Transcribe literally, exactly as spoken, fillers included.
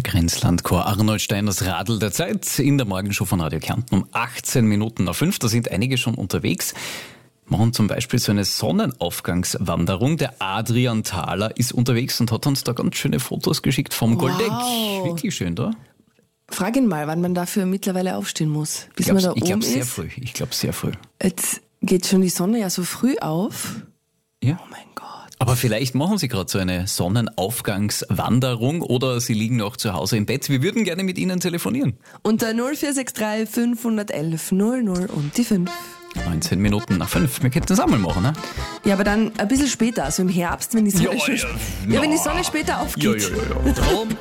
Grenzlandchor Arnold Steiners Radl der Zeit in der Morgenshow von Radio Kärnten um achtzehn Minuten nach fünf. Da sind einige schon unterwegs. Machen zum Beispiel so eine Sonnenaufgangswanderung. Der Adrian Thaler ist unterwegs und hat uns da ganz schöne Fotos geschickt vom Goldeck. Wow. Wirklich schön, da? Frag ihn mal, wann man dafür mittlerweile aufstehen muss, bis Ich man da glaube oben glaub, sehr ist. früh. Ich glaube sehr früh. Jetzt geht schon die Sonne ja so früh auf. Ja. Oh mein Gott. Aber vielleicht machen Sie gerade so eine Sonnenaufgangswanderung oder Sie liegen noch zu Hause im Bett. Wir würden gerne mit Ihnen telefonieren. Unter null vier sechs drei fünf eins eins null null und die fünf. neunzehn Minuten nach fünf. Wir könnten das einmal machen, ne? Ja, aber dann ein bisschen später, also im Herbst, wenn die Sonne Ja, schon ja, ja, wenn die na. Sonne später Ja, aufgeht. ja, ja. ja. Drum